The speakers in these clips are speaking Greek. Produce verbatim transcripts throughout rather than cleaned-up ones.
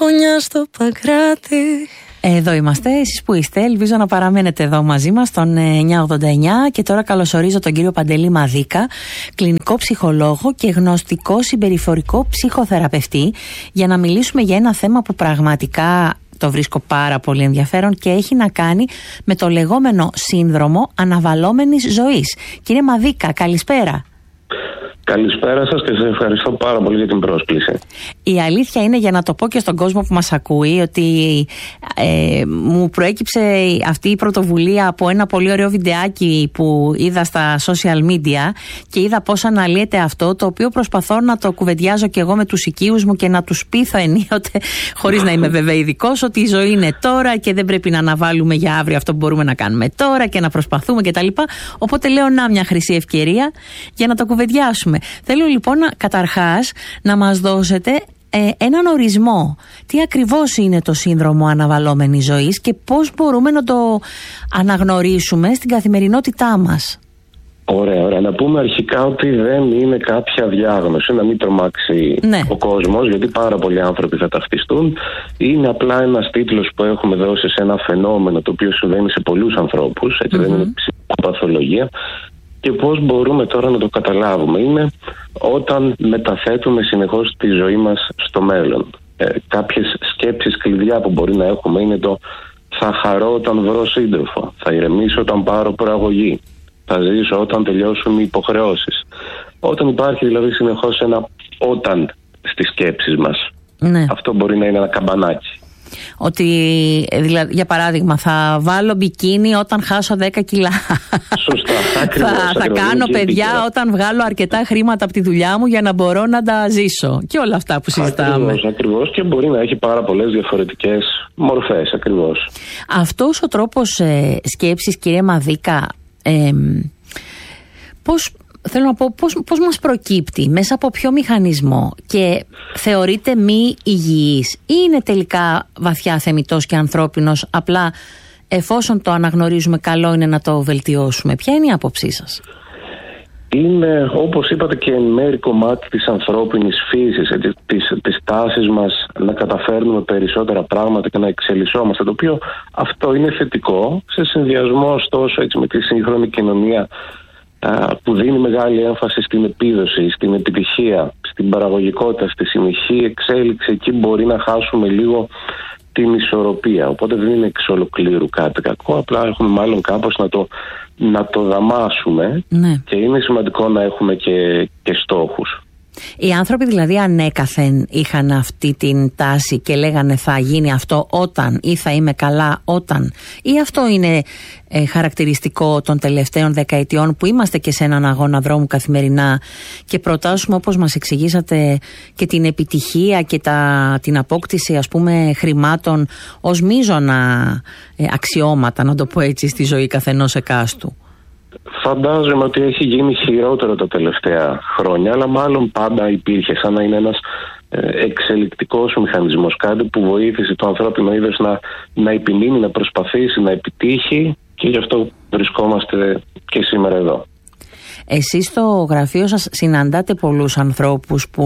χειμώνια στο Παγκράτη. Εδώ είμαστε, εσείς που είστε, ελπίζω να παραμένετε εδώ μαζί μας στον εννιακόσια ογδόντα εννιά και τώρα καλωσορίζω τον κύριο Παντελή Μαδίκα, κλινικό ψυχολόγο και γνωστικό συμπεριφορικό ψυχοθεραπευτή, για να μιλήσουμε για ένα θέμα που πραγματικά το βρίσκω πάρα πολύ ενδιαφέρον και έχει να κάνει με το λεγόμενο σύνδρομο αναβαλλόμενης ζωής. Κύριε Μαδίκα, καλησπέρα. Καλησπέρα σας και σας ευχαριστώ πάρα πολύ για την πρόσκληση. Η αλήθεια είναι, για να το πω και στον κόσμο που μας ακούει, ότι ε, μου προέκυψε αυτή η πρωτοβουλία από ένα πολύ ωραίο βιντεάκι που είδα στα social media και είδα πώς αναλύεται αυτό, το οποίο προσπαθώ να το κουβεντιάζω και εγώ με τους οικείους μου και να τους πείθω ενίοτε, χωρίς να είμαι βέβαια ειδικός, ότι η ζωή είναι τώρα και δεν πρέπει να αναβάλουμε για αύριο αυτό που μπορούμε να κάνουμε τώρα και να προσπαθούμε κτλ. Οπότε λέω, να, μια χρυσή ευκαιρία για να το κουβεντιάσουμε. Θέλω λοιπόν να, καταρχάς να μας δώσετε ε, έναν ορισμό. Τι ακριβώς είναι το σύνδρομο αναβαλλόμενης ζωής και πώς μπορούμε να το αναγνωρίσουμε στην καθημερινότητά μας. Ωραία, ωραία. Να πούμε αρχικά ότι δεν είναι κάποια διάγνωση, να μην τρομάξει ναι. ο κόσμος, γιατί πάρα πολλοί άνθρωποι θα ταυτιστούν. Είναι απλά ένας τίτλος που έχουμε δώσει σε ένα φαινόμενο το οποίο συμβαίνει σε πολλούς ανθρώπους, έτσι mm-hmm. δεν είναι ψυχοπαθολογία. Και πώς μπορούμε τώρα να το καταλάβουμε? Είναι όταν μεταθέτουμε συνεχώς τη ζωή μας στο μέλλον. Ε, κάποιες σκέψεις κλειδιά που μπορεί να έχουμε είναι το θα χαρώ όταν βρω σύντροφο, θα ηρεμήσω όταν πάρω προαγωγή, θα ζήσω όταν τελειώσουν οι υποχρεώσεις. Όταν υπάρχει δηλαδή συνεχώς ένα όταν στις σκέψεις μας, ναι. αυτό μπορεί να είναι ένα καμπανάκι. Ότι, δηλαδή, για παράδειγμα, θα βάλω μπικίνι όταν χάσω δέκα κιλά. Σωστά. Ακριβώς, θα, θα κάνω παιδιά επίκαιρα. Όταν βγάλω αρκετά χρήματα από τη δουλειά μου για να μπορώ να τα ζήσω. Και όλα αυτά που συζητάμε. Ακριβώς, ακριβώς. Και μπορεί να έχει πάρα πολλές διαφορετικές μορφές. Ακριβώς. Αυτός ο τρόπος ε, σκέψης, κύριε Μαδίκα, ε, πώς... Θέλω να πω πώς, πώς μας προκύπτει, μέσα από ποιο μηχανισμό, και θεωρείται μη υγιής ή είναι τελικά βαθιά θεμιτός και ανθρώπινος, απλά εφόσον το αναγνωρίζουμε καλό είναι να το βελτιώσουμε? Ποια είναι η άποψή σας? Είναι, όπως είπατε, και εν μέρει κομμάτι της ανθρώπινης φύσης, έτσι, της, της τάσης μας να καταφέρνουμε περισσότερα πράγματα και να εξελισσόμαστε, το οποίο αυτό είναι θετικό, σε συνδυασμό ωστόσο έτσι, με τη σύγχρονη κοινωνία που δίνει μεγάλη έμφαση στην επίδοση, στην επιτυχία, στην παραγωγικότητα, στη συνεχή εξέλιξη. Εκεί μπορεί να χάσουμε λίγο την ισορροπία. Οπότε δεν είναι εξ ολοκλήρου κάτι κακό, απλά έχουμε μάλλον κάπως να το, να το δαμάσουμε, ναι. και είναι σημαντικό να έχουμε και, και στόχους. Οι άνθρωποι δηλαδή ανέκαθεν είχαν αυτή την τάση και λέγανε θα γίνει αυτό όταν, ή θα είμαι καλά όταν, ή αυτό είναι ε, χαρακτηριστικό των τελευταίων δεκαετιών που είμαστε και σε έναν αγώνα δρόμου καθημερινά και προτάσουμε, όπως μας εξηγήσατε, και την επιτυχία και τα, την απόκτηση ας πούμε χρημάτων ως μείζωνα ε, αξιώματα, να το πω έτσι, στη ζωή καθενός εκάστου? Φαντάζομαι ότι έχει γίνει χειρότερο τα τελευταία χρόνια, αλλά μάλλον πάντα υπήρχε, σαν να είναι ένας ε, εξελικτικός μηχανισμός, κάτι που βοήθησε το ανθρώπινο είδος να, να επιμείνει, να προσπαθήσει, να επιτύχει, και γι' αυτό βρισκόμαστε και σήμερα εδώ. Εσείς στο γραφείο σας συναντάτε πολλούς ανθρώπους που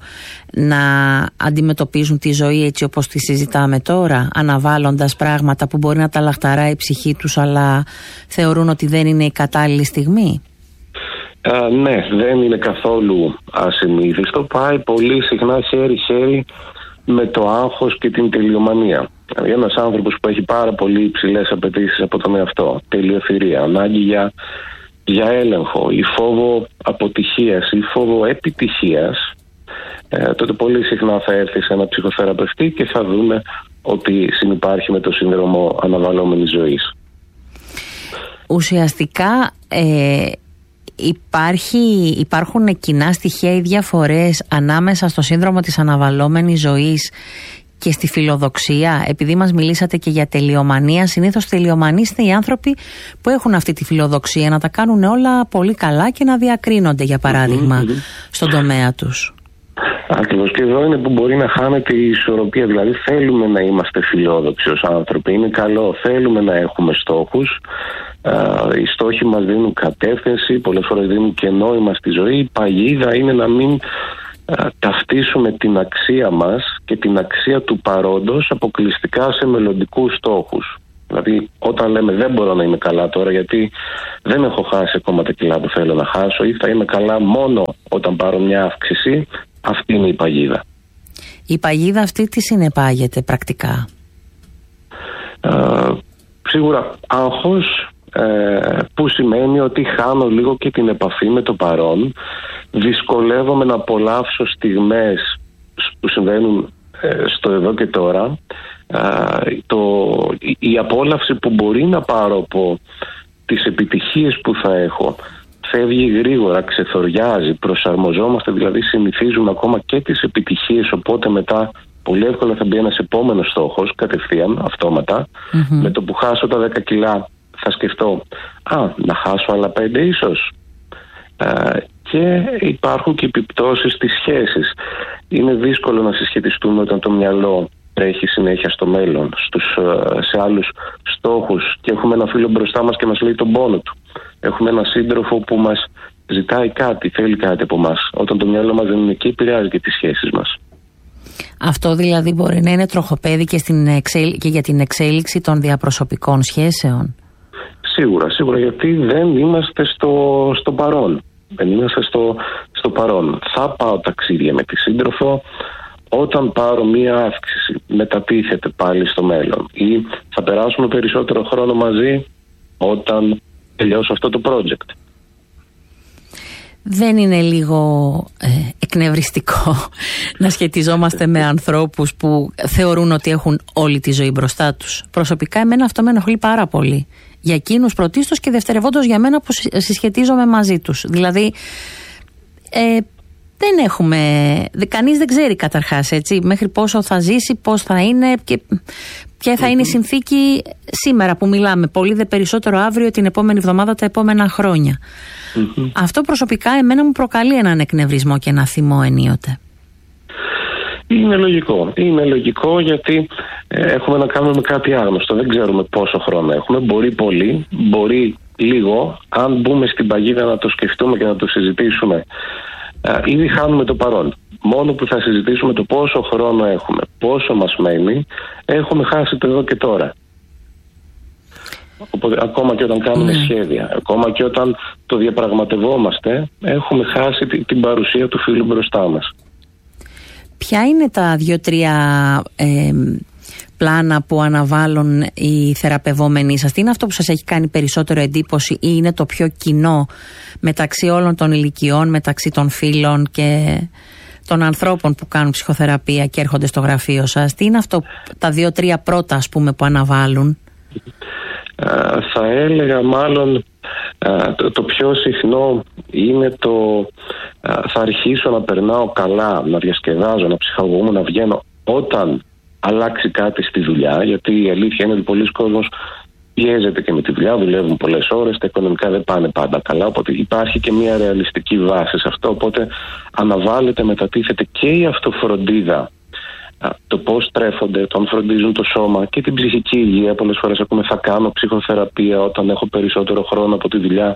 να αντιμετωπίζουν τη ζωή έτσι όπως τη συζητάμε τώρα, αναβάλλοντας πράγματα που μπορεί να τα λαχταράει η ψυχή τους, αλλά θεωρούν ότι δεν είναι η κατάλληλη στιγμή? Α, ναι, δεν είναι καθόλου ασυνήθιστο. Πάει πολύ συχνά χέρι-χέρι με το άγχος και την τελειομανία. Δηλαδή ένας άνθρωπος που έχει πάρα πολύ υψηλές απαιτήσεις από τον εαυτό, τελειοθυρία, ανάγκη για για έλεγχο ή φόβο αποτυχίας ή φόβο επιτυχίας, ε, τότε πολύ συχνά θα έρθει σε ένα ψυχοθεραπευτή και θα δούμε ότι συνυπάρχει με το σύνδρομο αναβαλλόμενης ζωής. Ουσιαστικά ε, υπάρχει, υπάρχουν κοινά στοιχεία ή διαφορές ανάμεσα στο σύνδρομο της αναβαλλόμενης ζωής και στη φιλοδοξία? Επειδή μας μιλήσατε και για τελειομανία, συνήθως τελειομανείς είναι οι άνθρωποι που έχουν αυτή τη φιλοδοξία να τα κάνουν όλα πολύ καλά και να διακρίνονται, για παράδειγμα, mm-hmm. στον τομέα τους. Ακριβώς, και εδώ είναι που μπορεί να χάνεται η ισορροπία. Δηλαδή θέλουμε να είμαστε φιλόδοξοι ως άνθρωποι, είναι καλό, θέλουμε να έχουμε στόχους, οι στόχοι μας δίνουν κατεύθυνση, πολλές φορές δίνουν και νόημα στη ζωή. Η παγίδα είναι να μην ταυτίσουμε την αξία μας και την αξία του παρόντος αποκλειστικά σε μελλοντικούς στόχους. Δηλαδή, όταν λέμε δεν μπορώ να είμαι καλά τώρα γιατί δεν έχω χάσει ακόμα τα κιλά που θέλω να χάσω, ή θα είμαι καλά μόνο όταν πάρω μια αύξηση, αυτή είναι η παγίδα. Η παγίδα αυτή τι συνεπάγεται πρακτικά? Ε, σίγουρα άγχος, ε, που σημαίνει ότι χάνω λίγο και την επαφή με το παρόν, δυσκολεύομαι να απολαύσω στιγμές που συμβαίνουν ε, στο εδώ και τώρα. Uh, το, η απόλαυση που μπορεί να πάρω από τις επιτυχίες που θα έχω φεύγει γρήγορα, ξεθοριάζει, προσαρμοζόμαστε, δηλαδή συνηθίζουμε ακόμα και τις επιτυχίες, οπότε μετά πολύ εύκολα θα μπει ένας επόμενος στόχος κατευθείαν, αυτόματα. Mm-hmm. Με το που χάσω τα δέκα κιλά θα σκεφτώ α, να χάσω άλλα πέντε ίσως. Uh, και υπάρχουν και επιπτώσεις στις σχέσεις. Είναι δύσκολο να συσχετιστούμε όταν το μυαλό τρέχει συνέχεια στο μέλλον, στους, σε άλλους στόχους, και έχουμε ένα φίλο μπροστά μας και μας λέει τον πόνο του. Έχουμε ένα σύντροφο που μας ζητάει κάτι, θέλει κάτι από μας. Όταν το μυαλό μας δεν είναι εκεί, επηρεάζει και τις σχέσεις μας. Αυτό δηλαδή μπορεί να είναι τροχοπέδι και, στην εξέλ... και για την εξέλιξη των διαπροσωπικών σχέσεων? Σίγουρα, σίγουρα, γιατί δεν είμαστε στο, στο παρόν. Δεν είμαστε στο, στο παρόν. Θα πάω ταξίδια με τη σύντροφο, όταν πάρω μία αύξηση μετατίθεται πάλι στο μέλλον, ή θα περάσουμε περισσότερο χρόνο μαζί όταν τελειώσω αυτό το project. Δεν είναι λίγο ε, εκνευριστικό να σχετιζόμαστε με ανθρώπους που θεωρούν ότι έχουν όλη τη ζωή μπροστά τους? Προσωπικά εμένα αυτό με ενοχλεί πάρα πολύ. Για εκείνους πρωτίστως και δευτερευόντως για μένα που συσχετίζομαι μαζί τους. Δηλαδή ε, δεν έχουμε, κανείς δεν ξέρει καταρχάς, έτσι, μέχρι πόσο θα ζήσει, πώς θα είναι και ποια θα mm-hmm. είναι η συνθήκη σήμερα που μιλάμε. Πολύ δε περισσότερο αύριο, την επόμενη εβδομάδα, τα επόμενα χρόνια. Mm-hmm. Αυτό προσωπικά εμένα μου προκαλεί έναν εκνευρισμό και ένα θυμό ενίοτε. Είναι λογικό. Είναι λογικό γιατί ε, έχουμε να κάνουμε κάτι άγνωστο. Δεν ξέρουμε πόσο χρόνο έχουμε. Μπορεί πολύ, μπορεί λίγο. Αν μπούμε στην παγίδα να το σκεφτούμε και να το συζητήσουμε, Uh, ήδη χάνουμε το παρόν. Μόνο που θα συζητήσουμε το πόσο χρόνο έχουμε, πόσο μας μένει, έχουμε χάσει το εδώ και τώρα. Οπότε, ακόμα και όταν κάνουμε mm. σχέδια, ακόμα και όταν το διαπραγματευόμαστε, έχουμε χάσει την, την παρουσία του φίλου μπροστά μας. Ποια είναι τα δύο-τρία ε, πλάνα που αναβάλουν οι θεραπευόμενοι σας? Τι είναι αυτό που σας έχει κάνει περισσότερο εντύπωση ή είναι το πιο κοινό μεταξύ όλων των ηλικιών, μεταξύ των φίλων και των ανθρώπων που κάνουν ψυχοθεραπεία και έρχονται στο γραφείο σας? Τι είναι αυτό, τα δύο-τρία πρώτα ας πούμε που αναβάλουν? Uh, θα έλεγα μάλλον uh, το, το πιο συχνό είναι το uh, θα αρχίσω να περνάω καλά, να διασκεδάζω, να ψυχαγωγούμαι, να βγαίνω όταν αλλάξει κάτι στη δουλειά, γιατί η αλήθεια είναι ότι πολλοί κόσμος πιέζεται και με τη δουλειά, δουλεύουν πολλές ώρες, τα οικονομικά δεν πάνε πάντα καλά, οπότε υπάρχει και μια ρεαλιστική βάση σε αυτό, οπότε αναβάλλεται, μετατίθεται και η αυτοφροντίδα, το πώς τρέφονται, το αν φροντίζουν το σώμα και την ψυχική υγεία. Πολλές φορές ακούμε θα κάνω ψυχοθεραπεία όταν έχω περισσότερο χρόνο από τη δουλειά,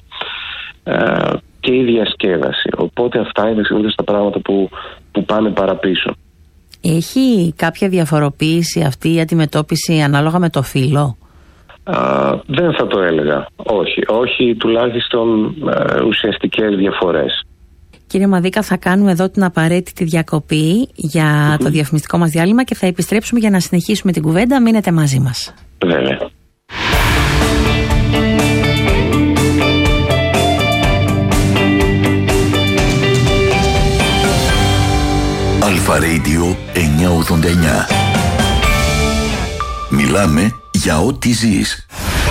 και η διασκέδαση. Οπότε αυτά είναι συνήθως τα πράγματα που, που πάνε παραπίσω. Έχει κάποια διαφοροποίηση αυτή η αντιμετώπιση ανάλογα με το φύλο? Α, δεν θα το έλεγα. Όχι, όχι τουλάχιστον ε, ουσιαστικές διαφορές. Κύριε Μαδίκα, θα κάνουμε εδώ την απαραίτητη διακοπή για mm-hmm. το διαφημιστικό μας διάλειμμα και θα επιστρέψουμε για να συνεχίσουμε την κουβέντα. Μείνετε μαζί μας. Βέβαια. Αλφα Radio εννιακόσια ογδόντα εννιά. Μιλάμε για ό,τι ζεις.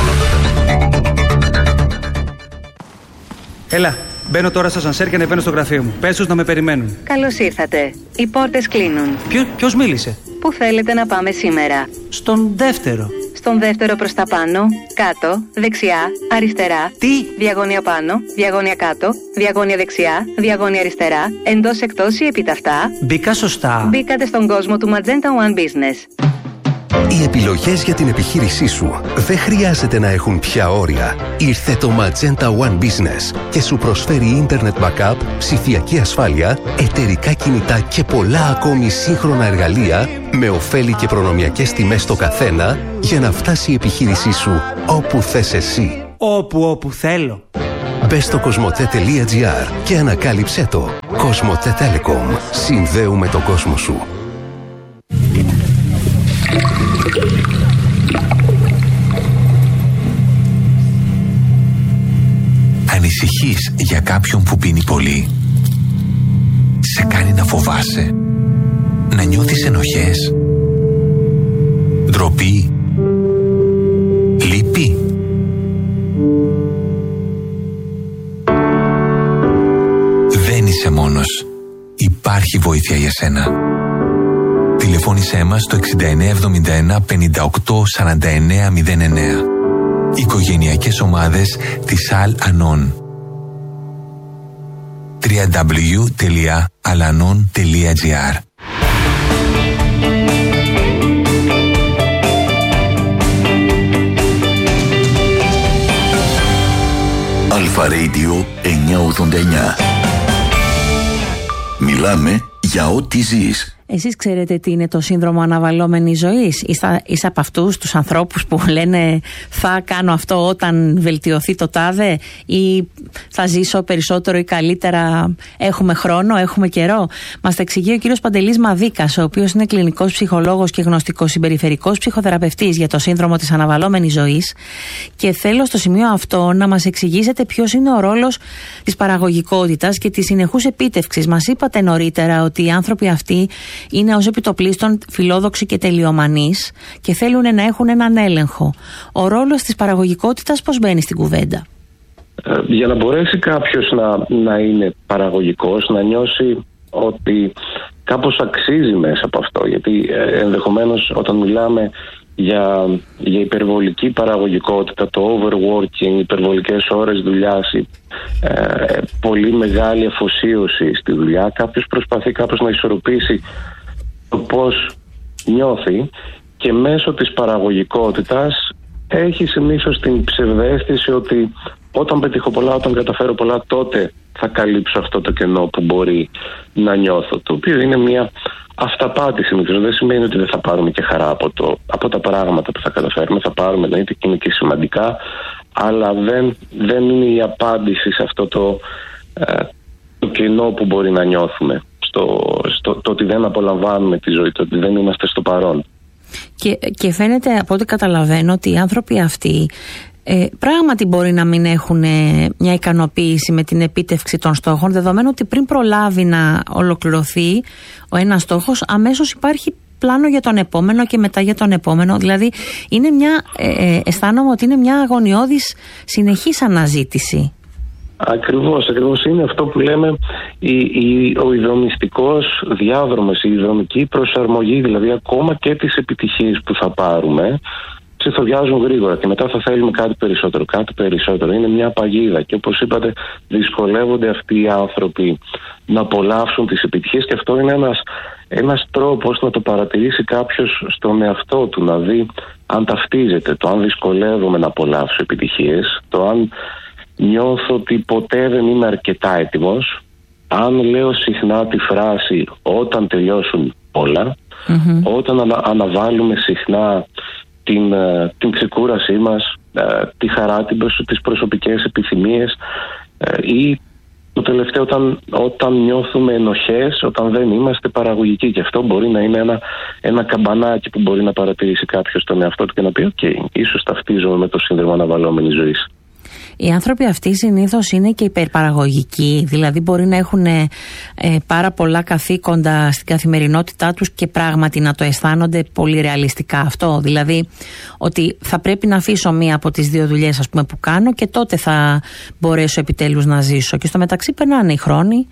Έλα, μπαίνω τώρα στο σανσέρ και ανεβαίνω στο γραφείο μου. Πες τους να με περιμένουν. Καλώς ήρθατε. Οι πόρτες κλείνουν. Ποιο, ποιος μίλησε? Πού θέλετε να πάμε σήμερα? Στον δεύτερο. Στον δεύτερο προς τα πάνω, κάτω, δεξιά, αριστερά. Τι? Διαγώνια πάνω, διαγώνια κάτω, διαγώνια δεξιά, διαγώνια αριστερά, εντός εκτός ή επιταυτά. Μπήκα σωστά? Μπήκατε στον κόσμο του Magenta One Business. Οι επιλογές για την επιχείρησή σου δεν χρειάζεται να έχουν πια όρια. Ήρθε το Magenta One Business και σου προσφέρει Internet Backup, ψηφιακή ασφάλεια, εταιρικά κινητά και πολλά ακόμη σύγχρονα εργαλεία με ωφέλη και προνομιακές τιμές στο καθένα για να φτάσει η επιχείρησή σου όπου θες εσύ. Όπου όπου θέλω. Μπες στο κοσμοτέ τελεία τζι άρ και ανακάλυψέ το. Κοσμοτέ Telecom. Συνδέουμε τον κόσμο σου. Ανησυχείς για κάποιον που πίνει πολύ? Σε κάνει να φοβάσαι? Να νιώθεις ενοχές? Ντροπή? Λύπη? Δεν είσαι μόνος. Υπάρχει βοήθεια για σένα. Τηλεφώνησέ μας στο εξήντα εννέα εβδομήντα ένα πενήντα οκτώ σαράντα εννέα μηδέν εννέα. Οικογενειακές ομάδες της Al-Anon. double-u double-u double-u τελεία alanon τελεία τζι άρ. Αλφα Radio εννιακόσια ογδόντα εννιά. Μιλάμε για ό,τι ζεις. Εσείς ξέρετε τι είναι το σύνδρομο αναβαλλόμενης ζωής? Είστε, είστε από αυτούς τους ανθρώπους που λένε θα κάνω αυτό όταν βελτιωθεί το τάδε, ή θα ζήσω περισσότερο ή καλύτερα, έχουμε χρόνο, έχουμε καιρό? Μας τα εξηγεί ο κύριος Παντελής Μαδίκας, ο οποίος είναι κλινικός ψυχολόγος και γνωστικός συμπεριφερικός ψυχοθεραπευτής για το σύνδρομο της αναβαλλόμενης ζωής, και θέλω στο σημείο αυτό να μας εξηγήσετε ποιος είναι ο ρόλος της παραγωγικότητας και της συνεχούς επίτευξης. Μας είπατε νωρίτερα ότι οι άνθρωποι αυτοί είναι ως επιτοπλίστων φιλόδοξοι και τελειομανείς και θέλουν να έχουν έναν έλεγχο. Ο ρόλος της παραγωγικότητας πώς μπαίνει στην κουβέντα? Ε, για να μπορέσει κάποιος να, να είναι παραγωγικός, να νιώσει ότι κάπως αξίζει μέσα από αυτό, γιατί ε, ενδεχομένως όταν μιλάμε για, για υπερβολική παραγωγικότητα, το overworking, υπερβολικές ώρες δουλειάς, ε, πολύ μεγάλη αφοσίωση στη δουλειά, κάποιος προσπαθεί κάπως να ισορροπήσει το πώς νιώθει, και μέσω της παραγωγικότητας έχει συνήθως την ψευδαίσθηση ότι όταν πετύχω πολλά, όταν καταφέρω πολλά, τότε θα καλύψω αυτό το κενό που μπορεί να νιώθω, το οποίο είναι μια αυταπάτη συνήθως. Δεν σημαίνει ότι δεν θα πάρουμε και χαρά από, το, από τα πράγματα που θα καταφέρουμε, θα πάρουμε, να είτε και είναι και σημαντικά, αλλά δεν, δεν είναι η απάντηση σε αυτό το, ε, το κενό που μπορεί να νιώθουμε, στο, στο το ότι δεν απολαμβάνουμε τη ζωή, το ότι δεν είμαστε στο παρόν. Και, και φαίνεται από ό,τι καταλαβαίνω ότι οι άνθρωποι αυτοί ε, πράγματι μπορεί να μην έχουν ε, μια ικανοποίηση με την επίτευξη των στόχων, δεδομένου ότι πριν προλάβει να ολοκληρωθεί ο ένας στόχος, αμέσως υπάρχει πλάνο για τον επόμενο και μετά για τον επόμενο. Δηλαδή είναι μια, ε, ε, αισθάνομαι ότι είναι μια αγωνιώδης συνεχής αναζήτηση. Ακριβώς, ακριβώς είναι αυτό που λέμε η, η, ο ιδρομιστικός διάδρομος, η ιδρομική προσαρμογή, δηλαδή ακόμα και τις επιτυχίες που θα πάρουμε ξεθοριάζουν γρήγορα και μετά θα θέλουμε κάτι περισσότερο, κάτι περισσότερο. Είναι μια παγίδα και όπως είπατε δυσκολεύονται αυτοί οι άνθρωποι να απολαύσουν τις επιτυχίες, και αυτό είναι ένας, ένας τρόπος να το παρατηρήσει κάποιος στον εαυτό του, να δει αν ταυτίζεται, το αν δυσκολεύομαι να απολαύσω επιτυχίες, το αν νιώθω ότι ποτέ δεν είμαι αρκετά έτοιμος, αν λέω συχνά τη φράση όταν τελειώσουν όλα, mm-hmm. όταν ανα, αναβάλουμε συχνά την, την ξεκούρασή μας, τη χαρά, την, τις προσωπικές επιθυμίες, ή το τελευταίο όταν, όταν νιώθουμε ενοχές, όταν δεν είμαστε παραγωγικοί. Και αυτό μπορεί να είναι ένα, ένα καμπανάκι που μπορεί να παρατηρήσει κάποιος τον εαυτό του και να πει «ΟΚ, okay, ίσως ταυτίζομαι με το σύνδρομο αναβαλλόμενης ζωής». Οι άνθρωποι αυτοί συνήθως είναι και υπερπαραγωγικοί, δηλαδή μπορεί να έχουν ε, πάρα πολλά καθήκοντα στην καθημερινότητά τους και πράγματι να το αισθάνονται πολύ ρεαλιστικά αυτό, δηλαδή ότι θα πρέπει να αφήσω μία από τις δύο δουλειές, ας πούμε, που κάνω και τότε θα μπορέσω επιτέλους να ζήσω, και στο μεταξύ περνάνε οι χρόνοι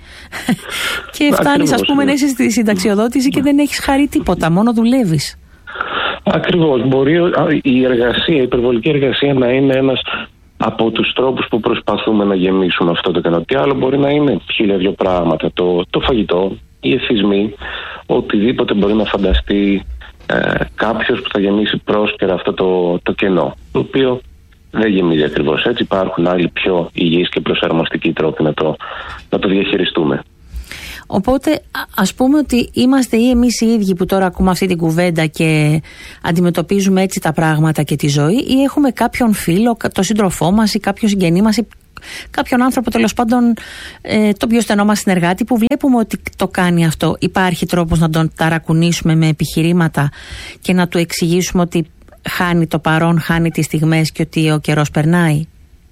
και φτάνεις, ας πούμε, να είσαι στη συνταξιοδότηση και δεν έχεις χαρεί τίποτα, μόνο δουλεύεις. Ακριβώς, μπορεί η εργασία, η υπερβολική εργασία να είναι ένας από τους τρόπους που προσπαθούμε να γεμίσουμε αυτό το κενό. Τι άλλο μπορεί να είναι χίλια δυο πράγματα, το, το φαγητό, οι εθισμοί, οτιδήποτε μπορεί να φανταστεί ε, κάποιος που θα γεμίσει πρόσκαιρα αυτό το, το κενό, το οποίο δεν γεμίζει ακριβώς έτσι. Υπάρχουν άλλοι πιο υγιείς και προσαρμοστικοί τρόποι να το, να το διαχειριστούμε. Οπότε ας πούμε ότι είμαστε ή εμείς οι ίδιοι που τώρα ακούμε αυτή την κουβέντα και αντιμετωπίζουμε έτσι τα πράγματα και τη ζωή, ή έχουμε κάποιον φίλο, το σύντροφό μας ή κάποιο συγγενή μας ή κάποιον άνθρωπο, τέλος πάντων ε, το πιο στενό μας συνεργάτη, που βλέπουμε ότι το κάνει αυτό. Υπάρχει τρόπος να τον ταρακουνήσουμε με επιχειρήματα και να του εξηγήσουμε ότι χάνει το παρόν, χάνει τις στιγμές και ότι ο καιρός περνάει?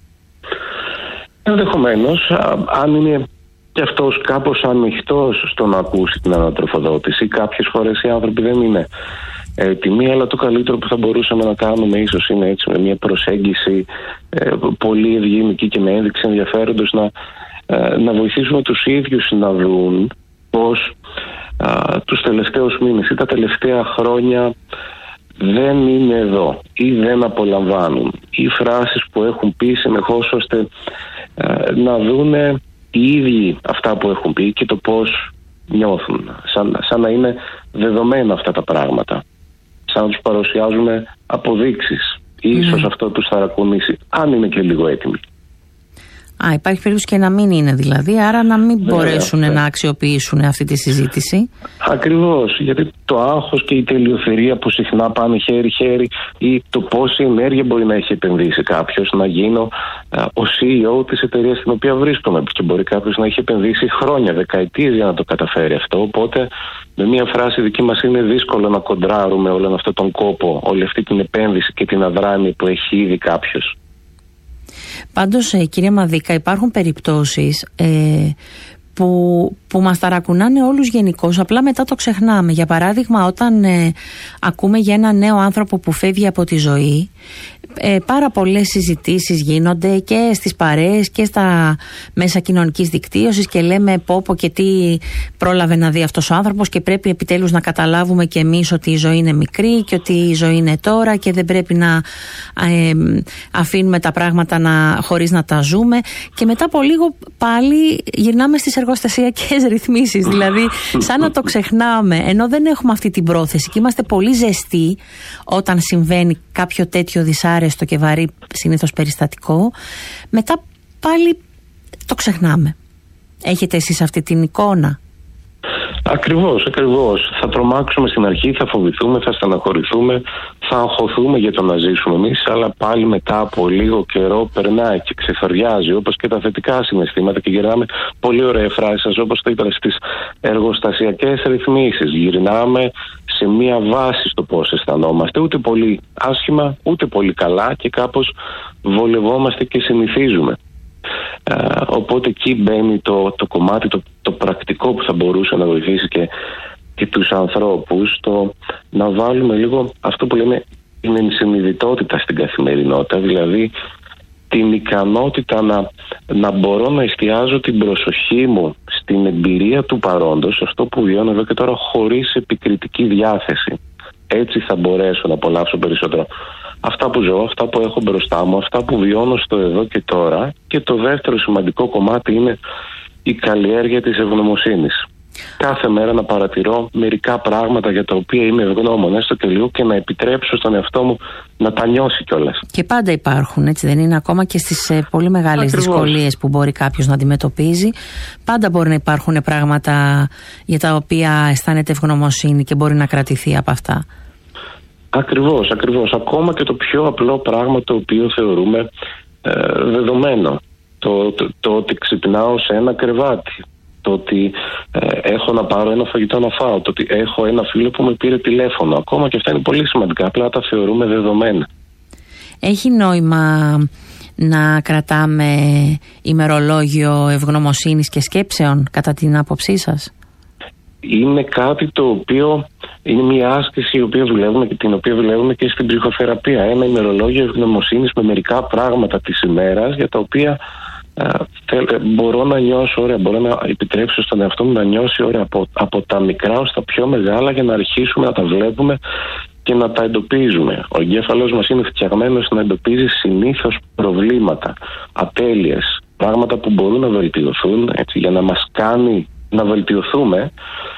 Ενδεχομένως, αν είναι και αυτός κάπως ανοιχτός στο να ακούσει την ανατροφοδότηση. Κάποιες φορές οι άνθρωποι δεν είναι έτοιμοι, αλλά το καλύτερο που θα μπορούσαμε να κάνουμε ίσως είναι έτσι, με μια προσέγγιση ε, πολύ ευγενική και με ένδειξη ενδιαφέροντος, να, ε, να βοηθήσουμε τους ίδιους να δουν πως ε, τους τελευταίους μήνες ή τα τελευταία χρόνια δεν είναι εδώ ή δεν απολαμβάνουν, ή φράσεις που έχουν πει συνεχώς, ώστε ε, να δούνε οι ίδιοι αυτά που έχουν πει και το πώς νιώθουν, σαν, σαν να είναι δεδομένα αυτά τα πράγματα, σαν να τους παρουσιάζουμε αποδείξεις. Ίσως mm. αυτό τους ταρακουνήσει, αν είναι και λίγο έτοιμοι. Α, υπάρχει περίπτωση και να μην είναι δηλαδή, άρα να μην ναι, μπορέσουν ναι. να αξιοποιήσουν αυτή τη συζήτηση. Ακριβώς, γιατί το άγχος και η τελειοθερία που συχνά πάνε χέρι-χέρι, ή το πόση ενέργεια μπορεί να έχει επενδύσει κάποιος να γίνω α, ο σι ι ο της εταιρείας στην οποία βρίσκομαι, και μπορεί κάποιος να έχει επενδύσει χρόνια, δεκαετίες για να το καταφέρει αυτό. Οπότε με μία φράση δική μας είναι δύσκολο να κοντράρουμε όλον αυτόν τον κόπο, όλη αυτή την επένδυση και την αδράνεια που έχει ήδη κάποιος. Πάντως, ε, κύριε Μαδίκα, υπάρχουν περιπτώσεις ε, που, που μας ταρακουνάνε όλους γενικώς, απλά μετά το ξεχνάμε. Για παράδειγμα, όταν ε, ακούμε για ένα νέο άνθρωπο που φεύγει από τη ζωή, ε, πάρα πολλές συζητήσεις γίνονται και στις παρέες και στα μέσα κοινωνικής δικτύωσης και λέμε πω πω και τι πρόλαβε να δει αυτός ο άνθρωπος, και πρέπει επιτέλους να καταλάβουμε και εμείς ότι η ζωή είναι μικρή και ότι η ζωή είναι τώρα και δεν πρέπει να ε, αφήνουμε τα πράγματα να, χωρίς να τα ζούμε, και μετά από λίγο πάλι γυρνάμε στις εργοστασιακές ρυθμίσεις, δηλαδή σαν να το ξεχνάμε, ενώ δεν έχουμε αυτή την πρόθεση και είμαστε πολύ ζεστοί όταν συμβαίνει κάποιο τέτοιο δυσάρεστο και βαρύ συνήθως περιστατικό, μετά πάλι το ξεχνάμε. Έχετε εσείς αυτή την εικόνα? Ακριβώς, ακριβώς. Θα τρομάξουμε στην αρχή, θα φοβηθούμε, θα στεναχωρηθούμε, θα αγχωθούμε για το να ζήσουμε εμείς, αλλά πάλι μετά από λίγο καιρό περνάει και ξεθοριάζει, όπως και τα θετικά συναισθήματα, και γυρνάμε, πολύ ωραία φράση σας, όπως το είπατε, στις εργοστασιακές ρυθμίσεις. Γυρνάμε σε μία βάση στο πώς αισθανόμαστε, ούτε πολύ άσχημα, ούτε πολύ καλά, και κάπως βολευόμαστε και συνηθίζουμε. Uh, οπότε εκεί μπαίνει το, το κομμάτι, το, το πρακτικό που θα μπορούσε να βοηθήσει και, και τους ανθρώπους, το να βάλουμε λίγο αυτό που λέμε την ενσυνειδητότητα στην καθημερινότητα, δηλαδή την ικανότητα να, να μπορώ να εστιάζω την προσοχή μου στην εμπειρία του παρόντος, αυτό που βιώνω εδώ και τώρα, χωρίς επικριτική διάθεση. Έτσι θα μπορέσω να απολαύσω περισσότερο αυτά που ζω, αυτά που έχω μπροστά μου, αυτά που βιώνω στο εδώ και τώρα. Και το δεύτερο σημαντικό κομμάτι είναι η καλλιέργεια της ευγνωμοσύνης. Κάθε μέρα να παρατηρώ μερικά πράγματα για τα οποία είμαι ευγνώμων, έστω και λίγο, και να επιτρέψω στον εαυτό μου να τα νιώσει κιόλας. Και πάντα υπάρχουν, έτσι δεν είναι? Ακόμα και στις ε, πολύ μεγάλες δυσκολίες που μπορεί κάποιος να αντιμετωπίζει, πάντα μπορεί να υπάρχουν πράγματα για τα οποία αισθάνεται ευγνωμοσύνη και μπορεί να κρατηθεί από αυτά. Ακριβώς, ακριβώς. Ακόμα και το πιο απλό πράγμα το οποίο θεωρούμε ε, δεδομένο. Το, το, το ότι ξυπνάω σε ένα κρεβάτι. Το ότι ε, έχω να πάρω ένα φαγητό να φάω. Το ότι έχω ένα φίλο που με πήρε τηλέφωνο. Ακόμα και αυτά είναι πολύ σημαντικά. Απλά τα θεωρούμε δεδομένα. Έχει νόημα να κρατάμε ημερολόγιο ευγνωμοσύνης και σκέψεων, κατά την άποψή σας? Είναι κάτι το οποίο είναι μια άσκηση η οποία δουλεύουμε και την οποία δουλεύουμε και στην ψυχοθεραπεία. Ένα ημερολόγιο ευγνωμοσύνης με μερικά πράγματα της ημέρας, για τα οποία α, θέλ, μπορώ να νιώσω ωραία, μπορώ να επιτρέψω στον εαυτό μου να νιώσει ωραία από, από τα μικρά ως τα πιο μεγάλα, για να αρχίσουμε να τα βλέπουμε και να τα εντοπίζουμε. Ο εγκέφαλος μας είναι φτιαγμένος να εντοπίζει συνήθως προβλήματα, ατέλειες, πράγματα που μπορούν να βελτιωθούν, έτσι, για να μας κάνει να βελτιωθούμε,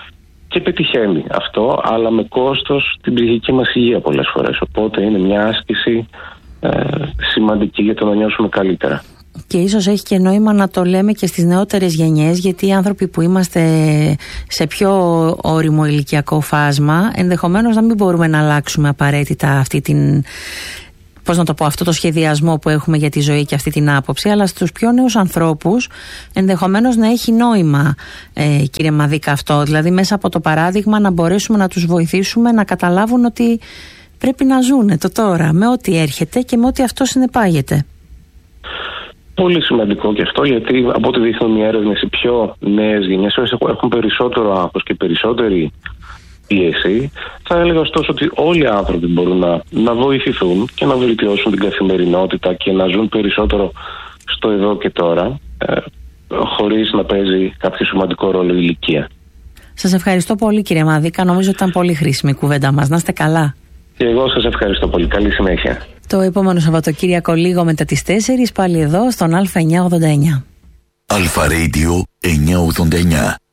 και πετυχαίνει αυτό, αλλά με κόστος την ψυχική μας υγεία πολλές φορές. Οπότε είναι μια άσκηση ε, σημαντική για το να νιώσουμε καλύτερα. Και ίσως έχει και νόημα να το λέμε και στις νεότερες γενιές, γιατί οι άνθρωποι που είμαστε σε πιο όριμο ηλικιακό φάσμα ενδεχομένως να μην μπορούμε να αλλάξουμε απαραίτητα αυτή την, πώς να το πω, αυτό το σχεδιασμό που έχουμε για τη ζωή και αυτή την άποψη, αλλά στους πιο νέους ανθρώπους ενδεχομένως να έχει νόημα, ε, κύριε Μαδίκα, αυτό. Δηλαδή μέσα από το παράδειγμα να μπορέσουμε να τους βοηθήσουμε να καταλάβουν ότι πρέπει να ζουνε το τώρα με ό,τι έρχεται και με ό,τι αυτό συνεπάγεται. Πολύ σημαντικό και αυτό, γιατί από ό,τι δείχνουν οι έρευνες, οι πιο νέες γενιές έχουν περισσότερο άγχος και περισσότερη πίεση. Θα έλεγα ωστόσο ότι όλοι οι άνθρωποι μπορούν να, να βοηθηθούν και να βελτιώσουν την καθημερινότητα και να ζουν περισσότερο στο εδώ και τώρα, ε, χωρίς να παίζει κάποιο σημαντικό ρόλο η ηλικία. Σας ευχαριστώ πολύ, κύριε Μαδίκα. Νομίζω ότι ήταν πολύ χρήσιμη η κουβέντα μας. Να είστε καλά. Και εγώ σας ευχαριστώ πολύ. Καλή συνέχεια. Το επόμενο Σαββατοκύριακο λίγο μετά τις τέσσερις πάλι εδώ στον Α εννιακόσια ογδόντα εννιά. Αλφα Radio εννιακόσια ογδόντα εννιά.